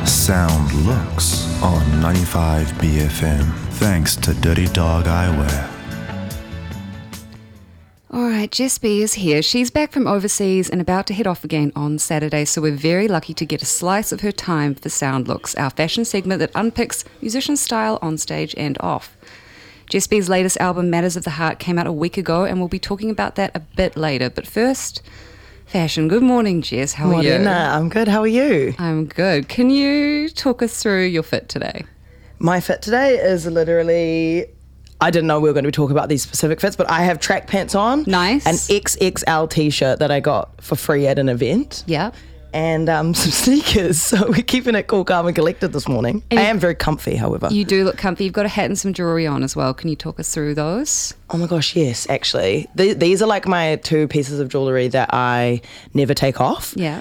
Sound Looks on 95 BFM, thanks to Dirty Dog Eyewear. Alright, Jess B is here. She's back from overseas and about to head off again on Saturday, so we're very lucky to get a slice of her time for Sound Looks, our fashion segment that unpicks musician style on stage and off. Jess B's latest album, Matters of the Heart, came out a week ago, and we'll be talking about that a bit later. But first, fashion. Good morning, Jess. How are you? I'm good. How are you? I'm good. Can you talk us through your fit today? My fit today is literally... I didn't know we were going to be talking about these specific fits, but I have track pants on. Nice. An XXL t-shirt that I got for free at an event. Yeah. And some sneakers. So we're keeping it cool, calm and collected this morning. And I am very comfy, however. You do look comfy. You've got a hat and some jewellery on as well. Can you talk us through those? Oh my gosh, yes, actually. These are like my two pieces of jewellery that I never take off. Yeah.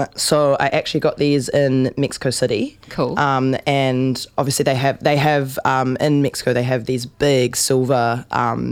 So I actually got these in Mexico City. Cool. And obviously they have in Mexico, they have these big silver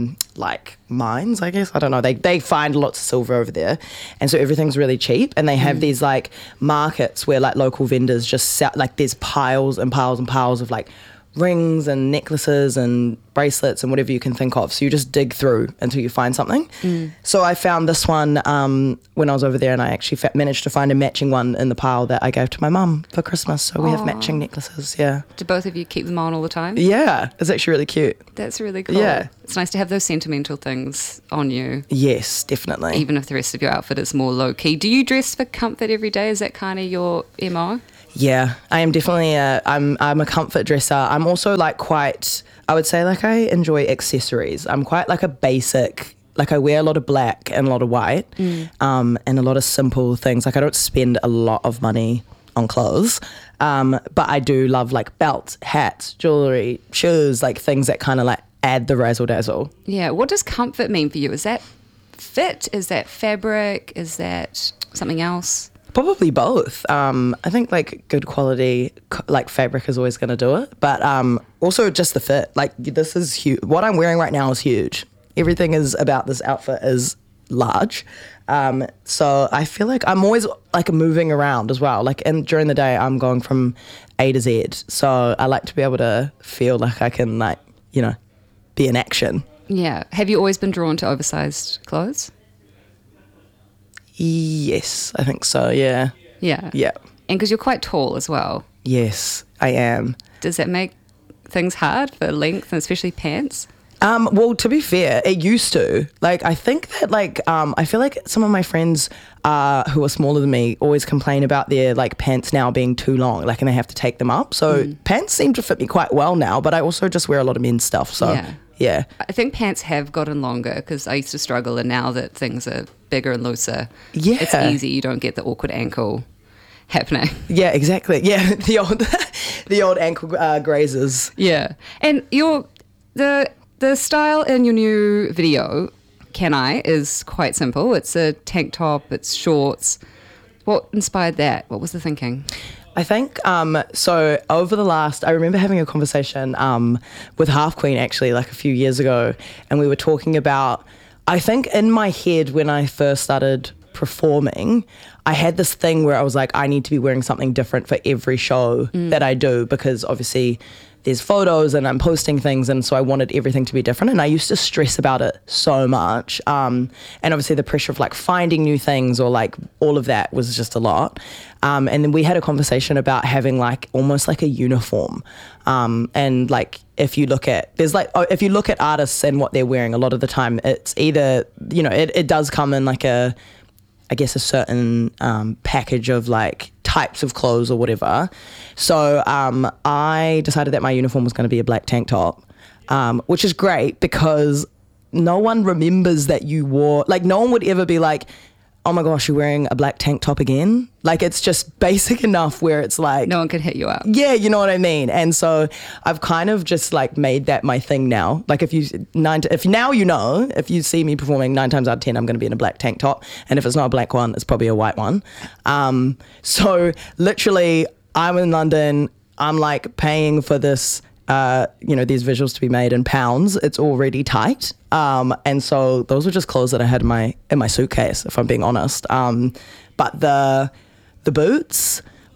like mines, I guess. I don't know. They find lots of silver over there. And so everything's really cheap. And they have these like markets where like local vendors just sell, like there's piles and piles and piles of like rings and necklaces and bracelets and whatever you can think of. So you just dig through until you find something. So I found this one when I was over there, and I actually managed to find a matching one in the pile that I gave to my mum for Christmas. So we have matching necklaces, yeah. Do both of you keep them on all the time? Yeah, it's actually really cute. That's really cool. Yeah. It's nice to have those sentimental things on you. Yes, definitely. Even if the rest of your outfit is more low-key. Do you dress for comfort every day? Is that kind of your MO? Yeah, I am definitely I'm a comfort dresser. I'm also like quite, I would say like I enjoy accessories. I'm quite like a basic, like I wear a lot of black and a lot of white and a lot of simple things. Like I don't spend a lot of money on clothes, but I do love like belts, hats, jewellery, shoes, like things that kind of like add the razzle dazzle. Yeah, what does comfort mean for you? Is that fit? Is that fabric? Is that something else? Probably both. I think like good quality like fabric is always going to do it, but also just the fit. Like this is huge. What I'm wearing right now is huge. Everything is about this outfit is large. So I feel like I'm always like moving around as well. Like and during the day I'm going from A to Z. So I like to be able to feel like I can like, you know, be in action. Yeah. Have you always been drawn to oversized clothes? Yes, I think so, yeah. Yeah. Yeah. And because you're quite tall as well. Yes, I am. Does that make things hard for length and especially pants? Well, to be fair, it used to. Like, I think that, like, I feel like some of my friends who are smaller than me always complain about their, like, pants now being too long, like, and they have to take them up. So pants seem to fit me quite well now, but I also just wear a lot of men's stuff, so... Yeah. I think pants have gotten longer because I used to struggle, and now that things are bigger and looser, it's easy. You don't get the awkward ankle happening. Yeah, exactly. Yeah, the old ankle grazers. Yeah, and the style in your new video, Can I, is quite simple. It's a tank top. It's shorts. What inspired that? What was the thinking? I think, so over the last, I remember having a conversation with Half Queen actually like a few years ago, and we were talking about, I think in my head when I first started performing, I had this thing where I was like, I need to be wearing something different for every show that I do, because obviously there's photos and I'm posting things, and so I wanted everything to be different, and I used to stress about it so much, and obviously the pressure of like finding new things or like all of that was just a lot, and then we had a conversation about having like almost like a uniform, and like if you look at if you look at artists and what they're wearing, a lot of the time it's either, you know, it does come in like a, I guess, a certain package of like types of clothes or whatever. So I decided that my uniform was going to be a black tank top, which is great because no one remembers that you wore, like no one would ever be like, oh my gosh, you're wearing a black tank top again? Like it's just basic enough where it's like... No one can hit you up. Yeah, you know what I mean? And so I've kind of just like made that my thing now. Like if now you know, if you see me performing 9 times out of 10, I'm going to be in a black tank top. And if it's not a black one, it's probably a white one. So literally I'm in London, I'm like paying for this, these visuals to be made in pounds. It's already tight. And so those were just clothes that I had in my suitcase, if I'm being honest. But the boots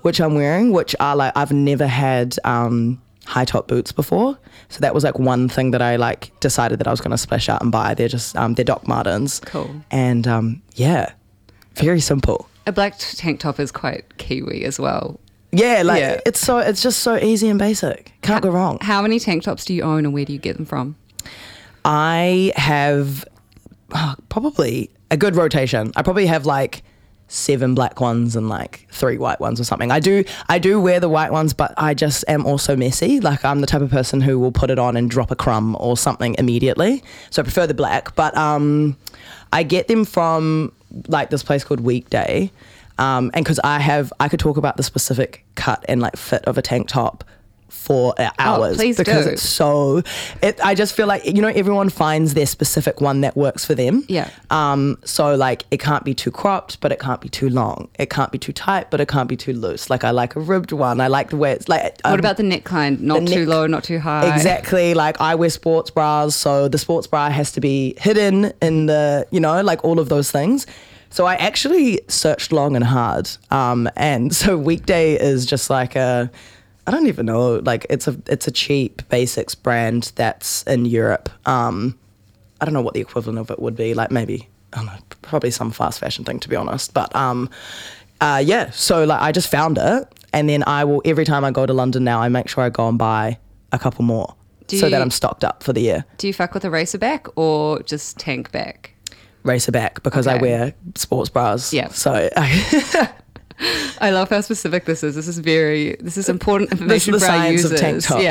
which I'm wearing, which are like, I've never had high top boots before. So that was like one thing that I like decided that I was going to splash out and buy. They're just, they're Doc Martens. Cool. And yeah, very simple. A black tank top is quite Kiwi as well. Yeah, like Yeah. it's just so easy and basic. Can't go wrong. How many tank tops do you own and where do you get them from? I have probably a good rotation. I probably have like 7 black ones and like 3 white ones or something. I do wear the white ones, but I just am also messy. Like I'm the type of person who will put it on and drop a crumb or something immediately. So I prefer the black, but I get them from like this place called Weekday. And because I could talk about the specific cut and like fit of a tank top for hours please because do. it's so I just feel like, you know, everyone finds their specific one that works for them. Yeah. So like it can't be too cropped, but it can't be too long. It can't be too tight, but it can't be too loose. Like I like a ribbed one. I like the way it's like What about the neckline? Not too low, not too high. Exactly. Like I wear sports bras, so the sports bra has to be hidden in the, you know, like all of those things. So I actually searched long and hard. And so Weekday is just like I don't even know, like it's a cheap basics brand that's in Europe. I don't know what the equivalent of it would be, like maybe, I don't know, probably some fast fashion thing to be honest. But yeah, so like I just found it and then I will, every time I go to London now, I make sure I go and buy a couple more so that I'm stocked up for the year. Do you fuck with a racer back or just tank back? Racer back because I Okay. wear sports bras. Yeah. So I love how specific this is. This is important information This is for the our science of users. tank tops.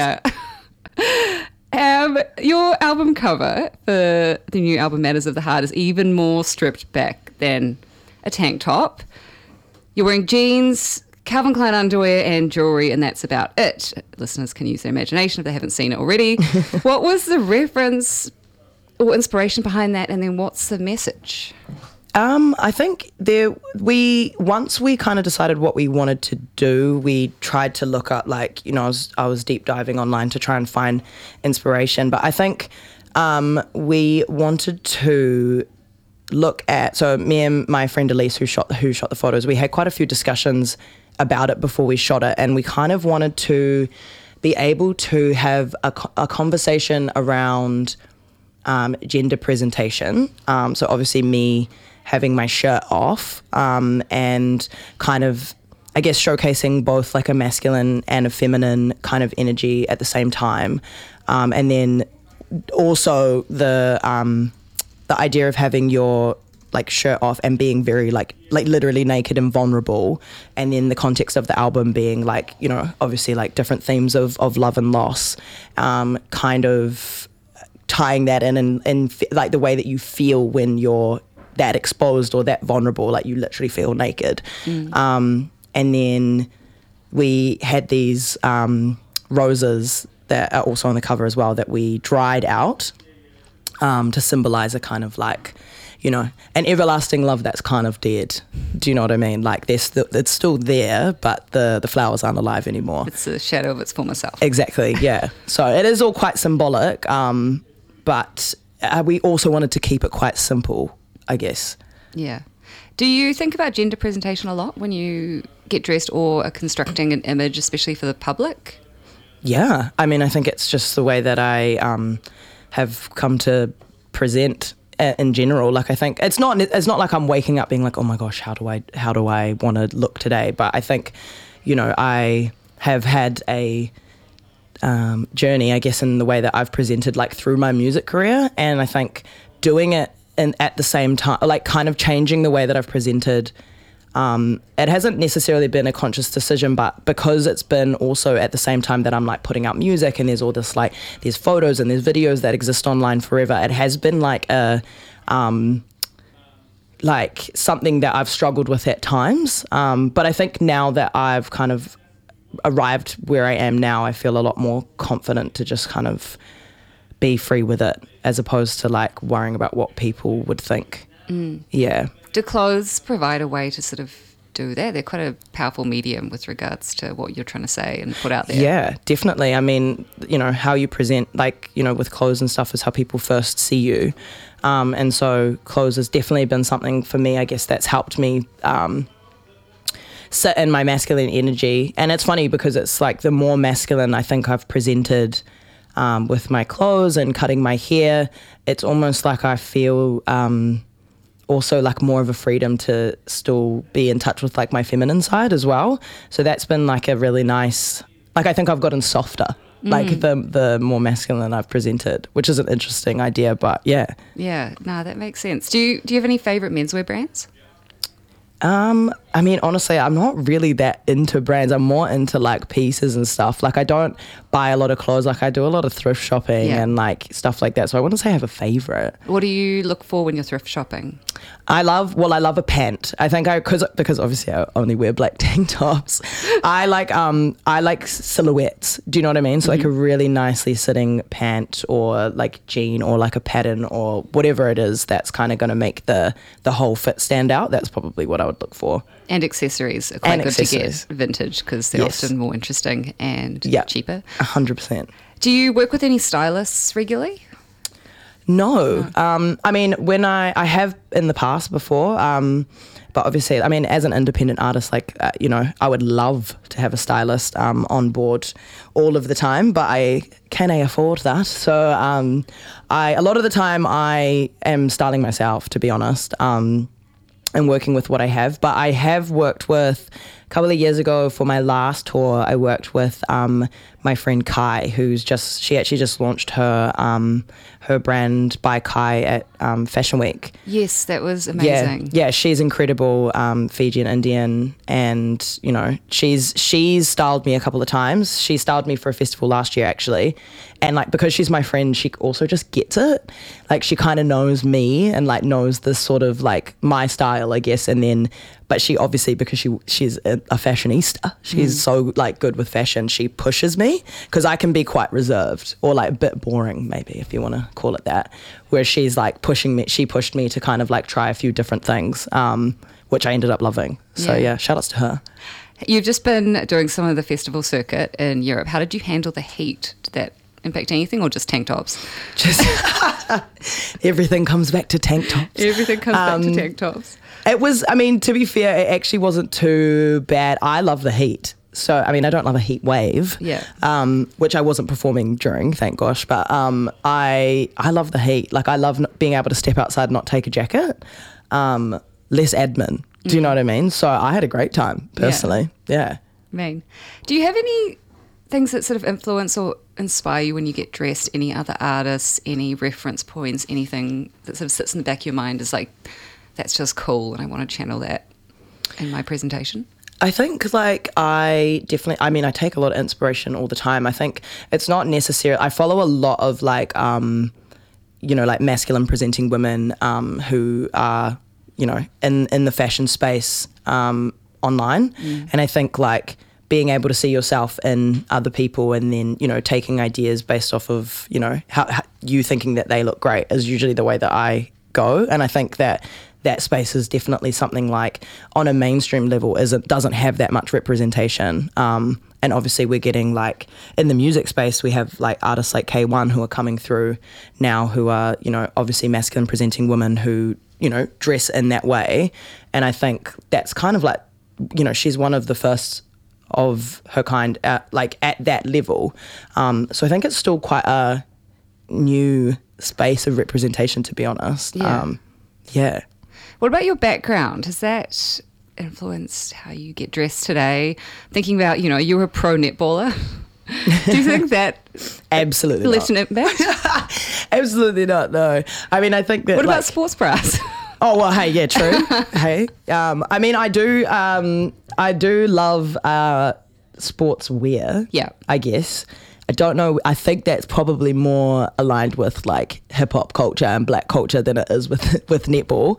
Yeah. Your album cover for the new album Matters of the Heart is even more stripped back than a tank top. You're wearing jeans, Calvin Klein underwear and jewelry, and that's about it. Listeners can use their imagination if they haven't seen it already. What was the reference or inspiration behind that, and then what's the message? I think once we kind of decided what we wanted to do, we tried to look up, like, you know, I was deep diving online to try and find inspiration. But I think we wanted to look at, so me and my friend Elise, who shot the photos, we had quite a few discussions about it before we shot it, and we kind of wanted to be able to have a conversation around gender presentation. So obviously me having my shirt off and kind of, I guess, showcasing both like a masculine and a feminine kind of energy at the same time. And then also the idea of having your like shirt off and being very like literally naked and vulnerable, and then the context of the album being like, you know, obviously like different themes of love and loss, kind of tying that in and like the way that you feel when you're that exposed or that vulnerable, like you literally feel naked. And then we had these roses that are also on the cover as well that we dried out to symbolize a kind of like, you know, an everlasting love that's kind of dead. Do you know what I mean? Like it's still there, but the flowers aren't alive anymore. It's a shadow of its former self. Exactly, yeah. So it is all quite symbolic, but we also wanted to keep it quite simple, I guess. Yeah. Do you think about gender presentation a lot when you get dressed or are constructing an image, especially for the public? Yeah, I mean, I think it's just the way that I have come to present in general. Like, I think it's not like I'm waking up being like, oh my gosh, how do I want to look today? But I think, you know, I have had a journey, I guess, in the way that I've presented, like through my music career, and I think doing it and at the same time, like kind of changing the way that I've presented. It hasn't necessarily been a conscious decision, but because it's been also at the same time that I'm like putting out music and there's all this like, there's photos and there's videos that exist online forever, it has been like a, like something that I've struggled with at times. But I think now that I've kind of arrived where I am now, I feel a lot more confident to just kind of be free with it, as opposed to like worrying about what people would think. Yeah. Do clothes provide a way to sort of do that? They're quite a powerful medium with regards to what you're trying to say and put out there. Yeah, definitely. I mean, you know, how you present, like, you know, with clothes and stuff is how people first see you. And so clothes has definitely been something for me, I guess, that's helped me sit in my masculine energy. And it's funny because it's like the more masculine I think I've presented with my clothes and cutting my hair, it's almost like I feel also like more of a freedom to still be in touch with like my feminine side as well. So that's been like a really nice, like I think I've gotten softer, like the more masculine I've presented, which is an interesting idea, but yeah. Yeah, no, that makes sense. Do you have any favourite menswear brands? I mean, honestly, I'm not really that into brands. I'm more into like pieces and stuff. Like I don't buy a lot of clothes. Like I do a lot of thrift shopping and like stuff like that. So I wouldn't say I have a favourite. What do you look for when you're thrift shopping? I love a pant. I think because obviously I only wear black tank tops. I like silhouettes. Do you know what I mean? So like a really nicely sitting pant or like jean or like a pattern or whatever it is that's kind of going to make the whole fit stand out. That's probably what I would look for. And accessories are quite good to get vintage because they're often more interesting and cheaper. 100%. Do you work with any stylists regularly? No. I mean, when I have in the past before, but obviously, I mean, as an independent artist, like, I would love to have a stylist on board all of the time, but can I afford that? So a lot of the time I am styling myself, to be honest, and working with what I have. But I have worked with, a couple of years ago for my last tour, I worked with my friend Kai, she actually just launched her brand by Kai at Fashion Week. Yes, that was amazing. Yeah, she's incredible, Fijian Indian, and she's styled me a couple of times. She styled me for a festival last year actually, and like because she's my friend, she also just gets it. Like she kind of knows me and like knows this sort of like my style, I guess, and then. But she obviously, because she's a fashionista, she's so like good with fashion, she pushes me because I can be quite reserved or like a bit boring maybe if you want to call it that, where she's like she pushed me to kind of like try a few different things, which I ended up loving. So yeah, shout outs to her. You've just been doing some of the festival circuit in Europe. How did you handle the heat? Did that impact anything or just tank tops? Just everything comes back to tank tops. Everything comes back to tank tops. It was, I mean, to be fair, it actually wasn't too bad. I love the heat. So, I mean, I don't love a heat wave, which I wasn't performing during, thank gosh. But I love the heat. Like, I love being able to step outside and not take a jacket. Less admin. Do you know what I mean? So I had a great time, personally. Yeah. Man. Do you have any things that sort of influence or inspire you when you get dressed? Any other artists, any reference points, anything that sort of sits in the back of your mind is like, that's just cool and I want to channel that in my presentation? I think like I take a lot of inspiration all the time. I think it's not necessary. I follow a lot of like, like masculine presenting women who are, in the fashion space online. And I think like being able to see yourself in other people and then, taking ideas based off of, how you thinking that they look great is usually the way that I go. And I think that space is definitely something like on a mainstream level doesn't have that much representation. And obviously we're getting like in the music space, we have like artists like K1 who are coming through now who are, obviously masculine presenting women who, dress in that way. And I think that's kind of like, she's one of the first of her kind at that level. So I think it's still quite a new space of representation, to be honest. Yeah. What about your background? Has that influenced how you get dressed today? Thinking about, you're a pro netballer. Do you think that absolutely left an impact? Absolutely not, no. I mean, I think that... What about sports bras? Oh, well, hey, yeah, true. Hey. I mean, I do love sports wear, I guess. I don't know. I think that's probably more aligned with like hip hop culture and black culture than it is with netball.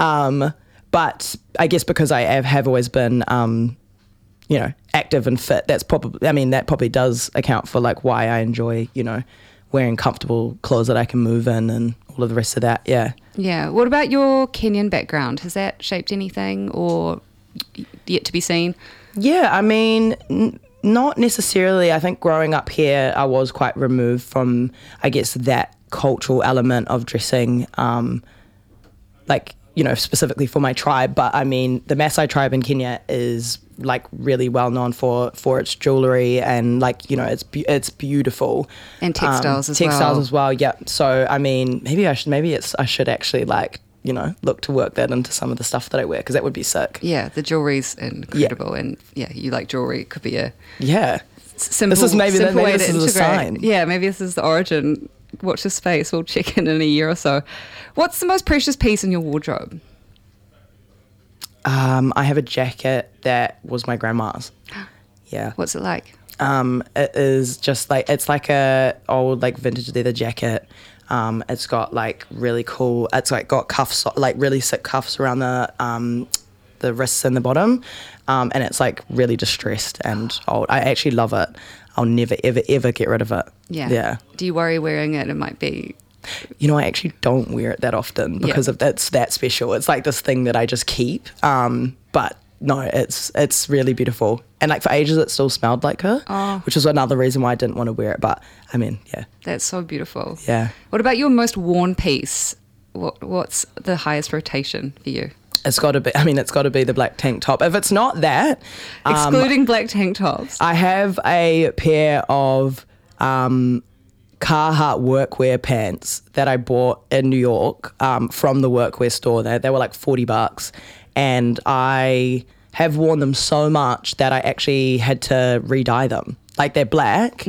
But I guess because I have always been, active and fit, that probably does account for like why I enjoy, wearing comfortable clothes that I can move in and all of the rest of that. Yeah. Yeah. What about your Kenyan background? Has that shaped anything or yet to be seen? Yeah. I mean, not necessarily. I think growing up here, I was quite removed from, I guess, that cultural element of dressing, like you know, specifically for my tribe, but I mean, the Maasai tribe in Kenya is like really well known for its jewelry and like, you know, it's beautiful. And textiles as well. Textiles as well, yeah. So, I mean, I should actually like, you know, look to work that into some of the stuff that I wear because that would be sick. Yeah, the jewelry's incredible. And yeah, you like jewelry. It could be a simple, this is maybe simple way this to is integrate. a sign. Yeah, maybe this is the origin. Watch this space. We'll check in a year or so. What's the most precious piece in your wardrobe? I have a jacket that was my grandma's. Yeah. What's it like? It is just like, it's like a old like vintage leather jacket. It's got like really cool, it's like got cuffs, like really sick cuffs around the wrists and the bottom. And it's like really distressed and old. I actually love it. I'll never, ever, ever get rid of it. Yeah. Do you worry wearing it? It might be... You know, I actually don't wear it that often because of it's that special. It's like this thing that I just keep. But no, it's really beautiful. And like for ages, it still smelled like her, which is another reason why I didn't want to wear it. But I mean, yeah. That's so beautiful. Yeah. What about your most worn piece? What's the highest rotation for you? It's got to be the black tank top. If it's not that, excluding black tank tops, I have a pair of Carhartt workwear pants that I bought in New York from the workwear store. They were like $40, and I have worn them so much that I actually had to re-dye them. Like they're black,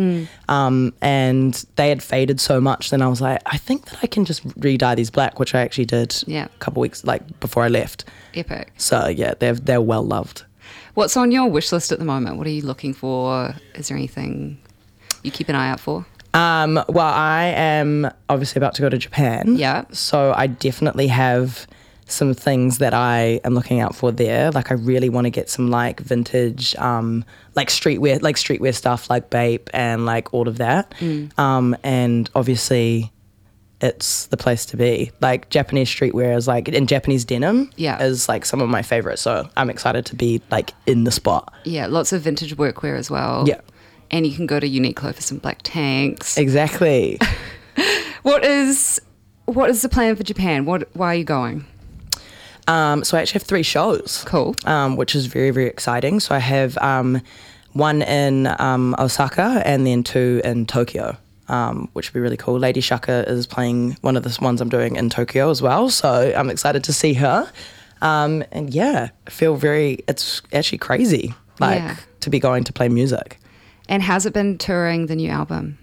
and they had faded so much. Then I was like, I think that I can just re-dye these black, which I actually did a couple weeks like before I left. Epic. So yeah, they're well loved. What's on your wish list at the moment? What are you looking for? Is there anything you keep an eye out for? Well, I am obviously about to go to Japan. Yeah. So I definitely have some things that I am looking out for there. Like I really want to get some like vintage, like streetwear stuff like Bape and like all of that. And obviously it's the place to be. Like Japanese streetwear is like, and Japanese denim is like some of my favorites. So I'm excited to be like in the spot. Yeah, lots of vintage workwear as well. Yeah. And you can go to Uniqlo for some black tanks. Exactly. What is the plan for Japan? Why are you going? So I actually have 3 shows. Cool. Which is very, very exciting. So I have one in Osaka and then 2 in Tokyo, which would be really cool. Lady Shaka is playing one of the ones I'm doing in Tokyo as well. So I'm excited to see her. And yeah, I feel it's actually crazy, to be going to play music. And how's it been touring the new album?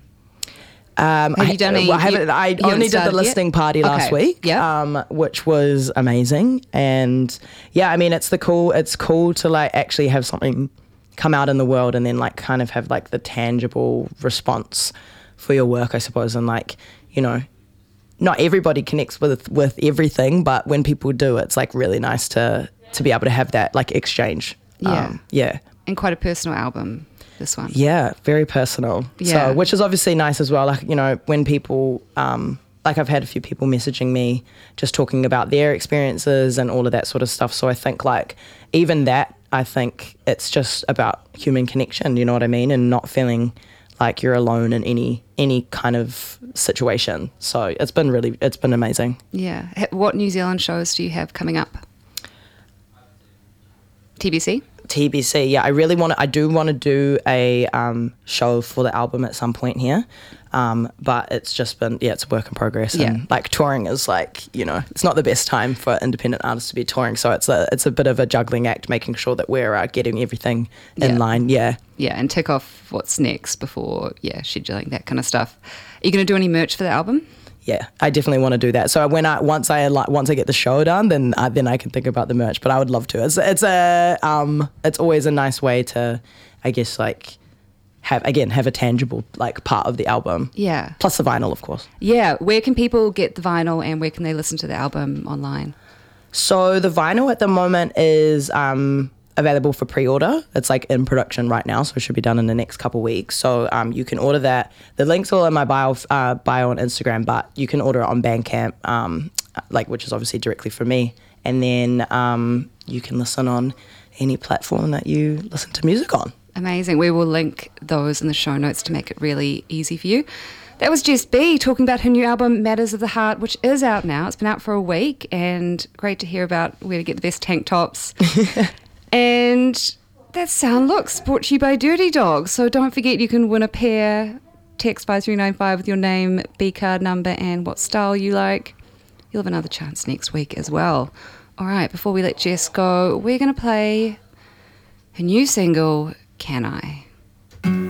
Have you done any? I only did the listening party last week, which was amazing. And yeah, I mean, it's cool to like actually have something come out in the world and then like kind of have like the tangible response for your work, I suppose. And like, you know, not everybody connects with everything, but when people do, it's like really nice to be able to have that like exchange. Yeah. And quite a personal album. This one. Yeah, very personal. Yeah. So, which is obviously nice as well. Like, you know, when people, like I've had a few people messaging me just talking about their experiences and all of that sort of stuff. So I think like even that, I think it's just about human connection, you know what I mean? And not feeling like you're alone in any kind of situation. So it's been amazing. Yeah. What New Zealand shows do you have coming up? TBC, yeah. I do want to do a show for the album at some point here, but it's just been, it's a work in progress. And like touring is like, you know, it's not the best time for independent artists to be touring, so it's a bit of a juggling act, making sure that we're getting everything in line. Yeah, and tick off what's next before scheduling that kind of stuff. Are you going to do any merch for the album? Yeah, I definitely want to do that. So once I get the show done, then I can think about the merch. But I would love to. It's always a nice way to, I guess, like have a tangible like part of the album. Yeah. Plus the vinyl, of course. Yeah. Where can people get the vinyl and where can they listen to the album online? So the vinyl at the moment is available for pre-order. It's like in production right now, so it should be done in the next couple of weeks. So you can order that. The link's all in my bio on Instagram, but you can order it on Bandcamp, which is obviously directly from me. And then you can listen on any platform that you listen to music on. Amazing. We will link those in the show notes to make it really easy for you. That was Jess B talking about her new album, Matters of the Heart, which is out now. It's been out for a week, and great to hear about where to get the best tank tops. And that's Sound Looks, brought to you by Dirty Dog. So don't forget you can win a pair. Text 5395 with your name, B card number, and what style you like. You'll have another chance next week as well. All right, before we let Jess go, we're going to play her new single, Can I?